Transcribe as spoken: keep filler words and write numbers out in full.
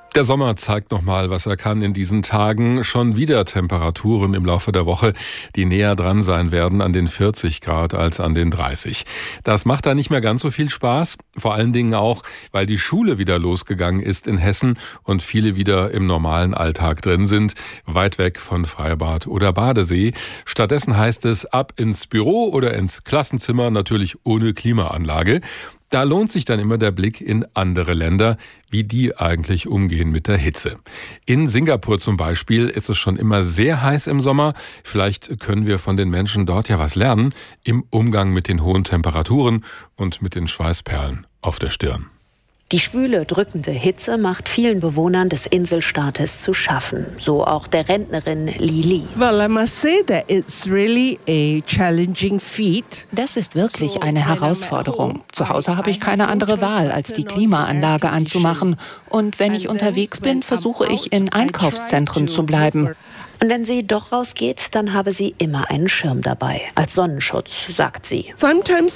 Der Sommer zeigt nochmal, was er kann in diesen Tagen. Schon wieder Temperaturen im Laufe der Woche, die näher dran sein werden an den vierzig Grad als an den dreißig. Das macht da nicht mehr ganz so viel Spaß. Vor allen Dingen auch, weil die Schule wieder losgegangen ist in Hessen und viele wieder im normalen Alltag drin sind, weit weg von Freibad oder Badesee. Stattdessen heißt es ab ins Büro oder ins Klassenzimmer, natürlich ohne Klimaanlage. Da lohnt sich dann immer der Blick in andere Länder, wie die eigentlich umgehen mit der Hitze. In Singapur zum Beispiel ist es schon immer sehr heiß im Sommer. Vielleicht können wir von den Menschen dort ja was lernen im Umgang mit den hohen Temperaturen und mit den Schweißperlen auf der Stirn. Die schwüle, drückende Hitze macht vielen Bewohnern des Inselstaates zu schaffen. So auch der Rentnerin Lili. Well, I must say that it's really a challenging feat. Das ist wirklich eine Herausforderung. Zu Hause habe ich keine andere Wahl, als die Klimaanlage anzumachen. Und wenn ich unterwegs bin, versuche ich in Einkaufszentren zu bleiben. Und wenn sie doch rausgeht, dann habe sie immer einen Schirm dabei, als Sonnenschutz, sagt sie. Sometimes